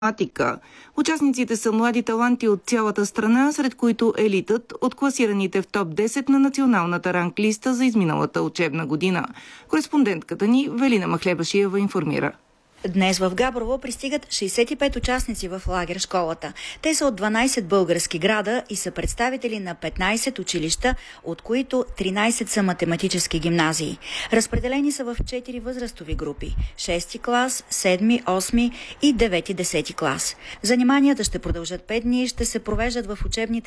математика. Участниците са млади таланти от цялата страна, сред които елитът от класираните в топ 10 на националната ранглиста за изминалата учебна година. Кореспондентката ни Велина Махлебашиева информира. Днес в Габрово пристигат 65 участници в лагер школата. Те са от 12 български града и са представители на 15 училища, от които 13 са математически гимназии. Разпределени са в 4 възрастови групи – 6 клас, 7, 8 и 9-10 клас. Заниманията ще продължат 5 дни и ще се провеждат в учебните